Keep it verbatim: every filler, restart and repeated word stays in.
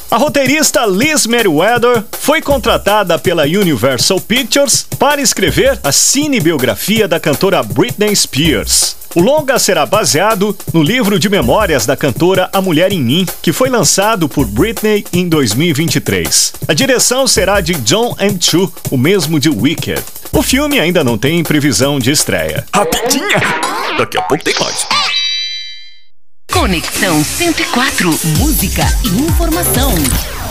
A roteirista Liz Meriwether foi contratada pela Universal Pictures para escrever a cinebiografia da cantora Britney Spears. O longa será baseado no livro de memórias da cantora A Mulher em Mim, que foi lançado por Britney em dois mil e vinte e três. A direção será de John M. Chu, o mesmo de Wicked. O filme ainda não tem previsão de estreia. Rapidinha! Daqui a pouco tem mais. Conexão cento e quatro, música e informação.